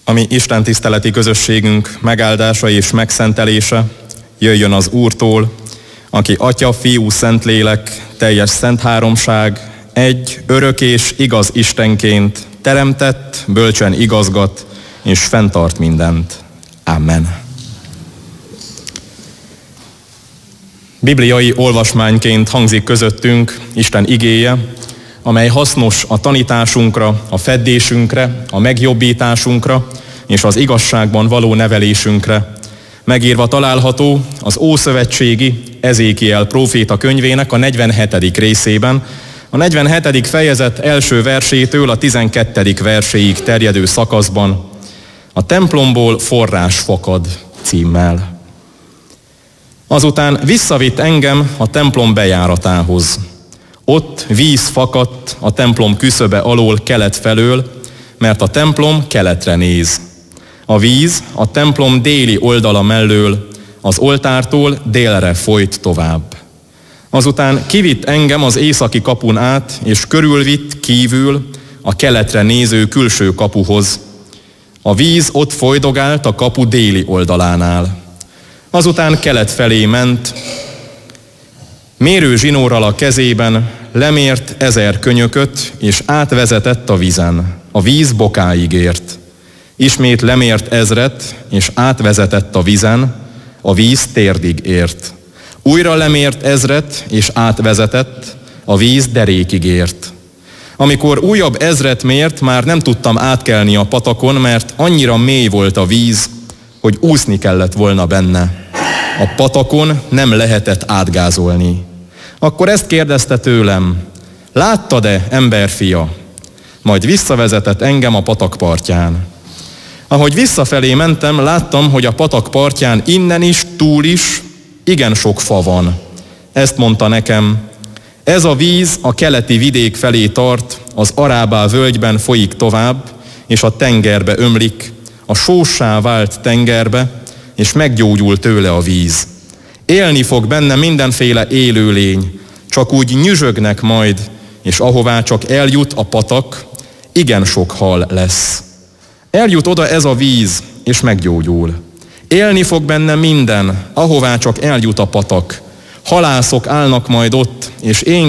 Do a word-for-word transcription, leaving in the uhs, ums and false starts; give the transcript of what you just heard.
A mi istentiszteleti közösségünk megáldása és megszentelése jöjjön az Úrtól, aki Atya, Fiú, Szentlélek, teljes szent háromság, egy, örök és igaz Istenként teremtett, bölcsen igazgat és fenntart mindent. Amen. Bibliai olvasmányként hangzik közöttünk Isten igéje, amely hasznos a tanításunkra, a feddésünkre, a megjobbításunkra és az igazságban való nevelésünkre. Megírva található az ószövetségi Ezékiel próféta könyvének a negyvenhetedik részében, a negyvenhetedik fejezet első versétől a tizenkettedik verséig terjedő szakaszban, a templomból forrás fakad címmel. Azután visszavitt engem a templom bejáratához. Ott víz fakadt a templom küszöbe alól kelet felől, mert a templom keletre néz. A víz a templom déli oldala mellől, az oltártól délre folyt tovább. Azután kivitt engem az északi kapun át, és körülvitt kívül a keletre néző külső kapuhoz. A víz ott folydogált a kapu déli oldalánál. Azután kelet felé ment, mérő zsinórral a kezében lemért ezer könyököt, és átvezetett a vízen. A víz bokáig ért. Ismét lemért ezret, és átvezetett a vízen, a víz térdig ért. Újra lemért ezret, és átvezetett, a víz derékig ért. Amikor újabb ezret mért, már nem tudtam átkelni a patakon, mert annyira mély volt a víz, hogy úszni kellett volna benne. A patakon nem lehetett átgázolni. Akkor ezt kérdezte tőlem: láttad-e, emberfia? Majd visszavezetett engem a patak partján. Ahogy visszafelé mentem, láttam, hogy a patak partján innen is, túl is igen sok fa van. Ezt mondta nekem: ez a víz a keleti vidék felé tart, az Arábá völgyben folyik tovább, és a tengerbe ömlik, a sóssá vált tengerbe, és meggyógyul tőle a víz. Élni fog benne mindenféle élőlény, csak úgy nyüzsögnek majd, és ahová csak eljut a patak, igen sok hal lesz. Eljut oda ez a víz, és meggyógyul. Élni fog benne minden, ahová csak eljut a patak. Halászok állnak majd ott, és én